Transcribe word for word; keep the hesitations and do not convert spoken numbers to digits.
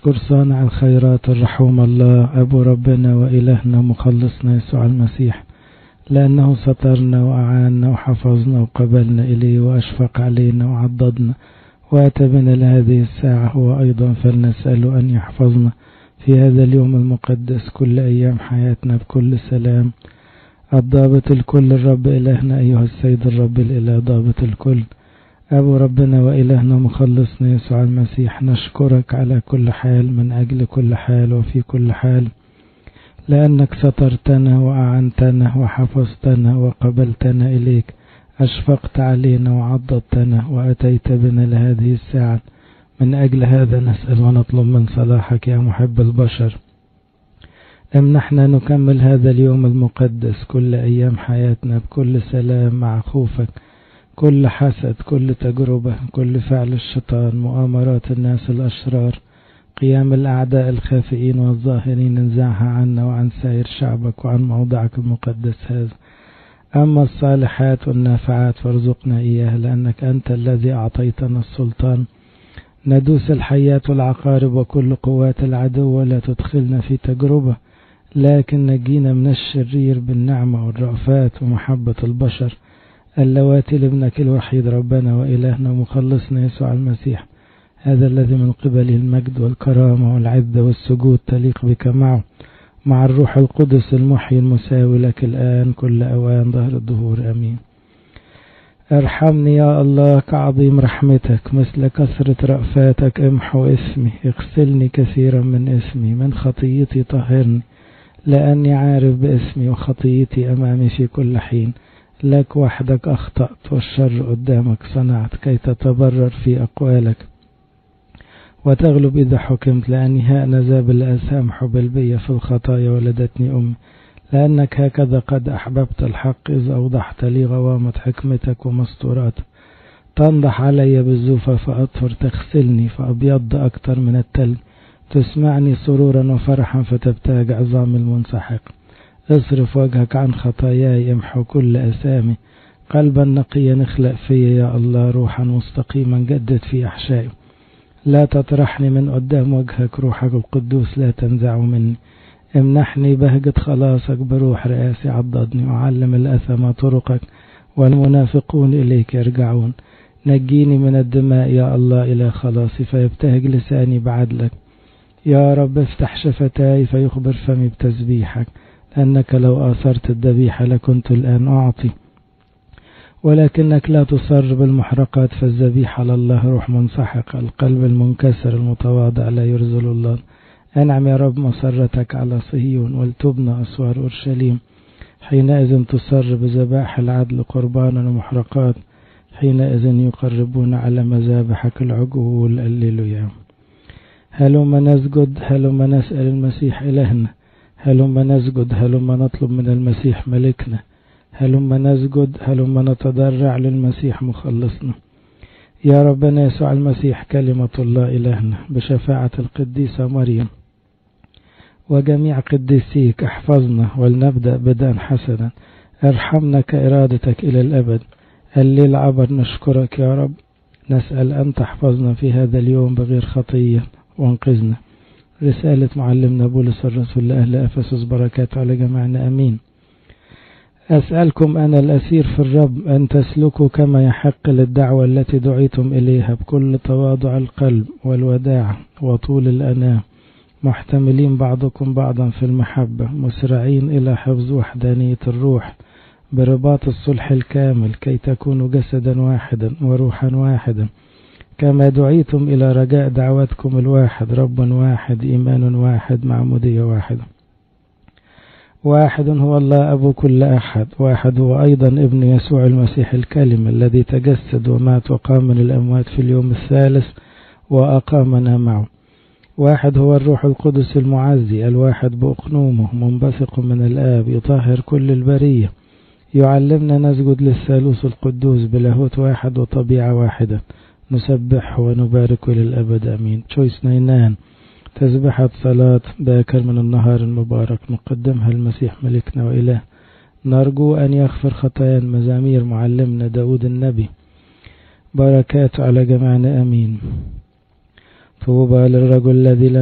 نشكر صانع الخيرات الرحوم الله أبو ربنا وإلهنا مخلصنا يسوع المسيح، لأنه سترنا وأعاننا وحفظنا وقبلنا إليه وأشفق علينا وعضدنا وأتى بنا لهذه الساعة. هو أيضا فلنسأله أن يحفظنا في هذا اليوم المقدس كل أيام حياتنا بكل سلام. الضابط الكل الرب إلهنا أيها السيد الرب الإله ضابط الكل، أبو ربنا وإلهنا مخلصنا يسوع المسيح، نشكرك على كل حال من أجل كل حال وفي كل حال، لأنك سترتنا وأعنتنا وحفظتنا وقبلتنا إليك، أشفقت علينا وعضدتنا وأتيت بنا لهذه الساعة. من أجل هذا نسأل ونطلب من صلاحك يا محب البشر، امنحنا نكمل هذا اليوم المقدس كل أيام حياتنا بكل سلام مع خوفك، كل حسد، كل تجربة، كل فعل الشيطان، مؤامرات الناس الأشرار، قيام الأعداء الخافئين والظاهرين، انزعها عنا وعن سائر شعبك وعن موضعك المقدس هذا. أما الصالحات والنافعات فارزقنا إياها، لأنك أنت الذي أعطيتنا السلطان ندوس الحيات والعقارب وكل قوات العدو، ولا تدخلنا في تجربة لكن نجينا من الشرير بالنعمة والرأفات ومحبة البشر اللواتي لابنك الوحيد ربنا وإلهنا مخلصنا يسوع المسيح، هذا الذي من قبله المجد والكرامة والعزة والسجود تليق بك معه، مع الروح القدس المحيي المساوي لك الآن كل أوان ظهر الدهور آمين. ارحمني يا الله كعظيم رحمتك، مثل كثرة رأفاتك امحو اسمي، اغسلني كثيرا من اسمي، من خطيتي طهرني، لأني عارف باسمي وخطيتي أمامي في كل حين. لك وحدك أخطأت والشر قدامك صنعت، كي تتبرر في أقوالك وتغلب إذا حكمت، لأني هأنذا بالأسامح بالبية في الخطايا ولدتني أمي، لأنك هكذا قد أحببت الحق إذ أوضحت لي غوامة حكمتك ومستورات. تنضح علي بالزوفة فأطهر، تغسلني فأبيض أكتر من التلج، تسمعني سرورا وفرحا فتبتهج عظام المنسحق. اصرف وجهك عن خطاياي، امحو كل أسامي، قلبا نقيا اخلق في يا الله، روحا مستقيما جدد في أحشائي. لا تطرحني من قدام وجهك، روحك القدوس لا تنزع مني. امنحني بهجة خلاصك بروح رئاسي، عضدني وعلم الأثم طرقك والمنافقون إليك يرجعون. نجيني من الدماء يا الله إلى خلاصي، فيبتهج لساني بعدلك. يا رب افتح شفتاي فيخبر فمي بتسبيحك، لأنك لو آثرت الذبيحة لكنت الآن أعطي، ولكنك لا تصر بالمحرقات، فالذبيحة لله روح منسحق. القلب المنكسر المتواضع لا يرزل الله. أنعم يا رب مسرتك على صهيون، ولتبنى أسوار أورشليم. حينئذ تصر بذبائح العدل قربانا ومحرقات، حينئذ يقربون على مذابحك العجول. الليلويا. هلما نسجد، هلما نسأل المسيح إلهنا، هلما نسجد، هلما نطلب من المسيح ملكنا، هلما نسجد، هلما نتضرع للمسيح مخلصنا. يا ربنا يسوع المسيح كلمة الله إلهنا، بشفاعة القديسة مريم وجميع قديسيك احفظنا، ولنبدأ بدءا حسنا. ارحمنا كإرادتك إلى الأبد. الليل عبر نشكرك يا رب، نسأل أن تحفظنا في هذا اليوم بغير خطية وانقذنا. رسالة معلمنا بولس الرسول لأهل أفسس، بركات على جميعنا أمين. أسألكم أنا الأسير في الرب أن تسلكوا كما يحق للدعوة التي دعيتم إليها، بكل تواضع القلب والوداع وطول الأناة، محتملين بعضكم بعضا في المحبة، مسرعين إلى حفظ وحدانية الروح برباط الصلح الكامل، كي تكونوا جسدا واحدا وروحا واحدا، كما دعيتم إلى رجاء دعوتكم الواحد، رب واحد، إيمان واحد، معمودية واحدة. واحد هو الله أبو كل أحد، واحد هو أيضا ابن يسوع المسيح الكلمة الذي تجسد ومات وقام من الأموات في اليوم الثالث وأقامنا معه. واحد هو الروح القدس المعزي، الواحد بأقنومه، منبثق من الآب، يطهر كل البرية، يعلمنا نسجد للثالوث القدوس بلاهوت واحد وطبيعة واحدة، نسبح ونبارك للأبد أمين. تشويس نينان، تسبحة صلاة باكر من النهار المبارك، نقدمها المسيح ملكنا وإله، نرجو أن يغفر خطايا. مزامير معلمنا داود النبي، بركات على جميعنا أمين. طوبى للرجل الذي